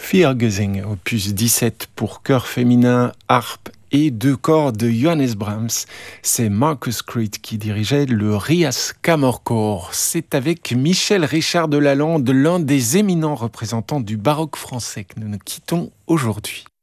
Viergesang, opus 17 pour chœur féminin, harpe et deux cordes de Johannes Brahms. C'est Marcus Creed qui dirigeait le Rias Kammerchor. C'est avec Michel Richard de Lalande, l'un des éminents représentants du baroque français, que nous nous quittons aujourd'hui.